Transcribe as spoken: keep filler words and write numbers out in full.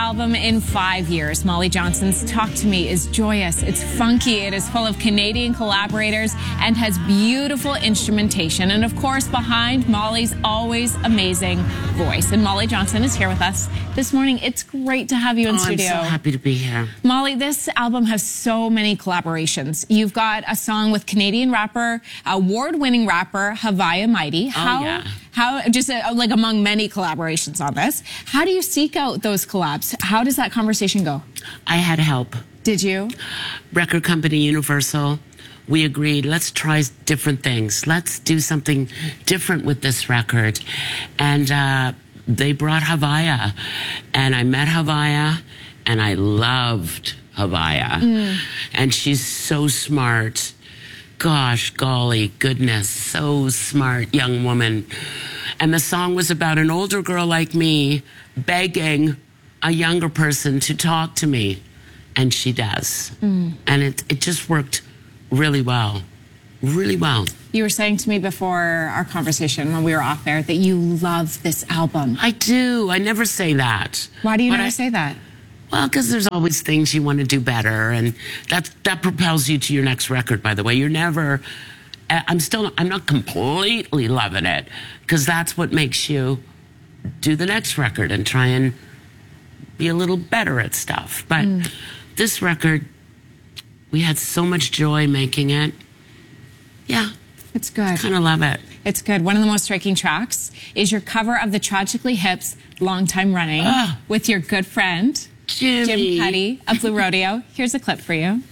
album in five years. Molly Johnson's Talk to Me is joyous, it's funky, it is full of Canadian collaborators, and has beautiful instrumentation. And of course, behind Molly's always amazing voice. And Molly Johnson is here with us this morning. It's great to have you in oh, studio. I'm so happy to be here. Molly, this album has so many collaborations. You've got a song with Canadian rapper, award-winning rapper Havaya Mighty. How, oh, yeah. How, just uh, like among many collaborations on this, how do you seek out those collabs? How does that conversation go? I had help. Did you? Record company Universal, we agreed, let's try different things. Let's do something different with this record. And uh, they brought Havaya. And I met Havaya, and I loved Havaya. Mm. And she's so smart. Gosh, golly, goodness, so smart young woman. And the song was about an older girl like me begging a younger person to talk to me. And she does. Mm. And it, it just worked really well. Really well. You were saying to me before our conversation when we were off air that you love this album. I do. I never say that. Why do you but never I, say that? Well, because there's always things you want to do better, and that that propels you to your next record. By the way, you're never. I'm still. I'm not completely loving it, because that's what makes you do the next record and try and be a little better at stuff. But mm. this record, we had so much joy making it. Yeah, it's good. Kind of love it. It's good. One of the most striking tracks is your cover of the Tragically Hip's Long Time Running uh, with your good friend. Jimmy. Jim Cuddy of Blue Rodeo. Here's a clip for you.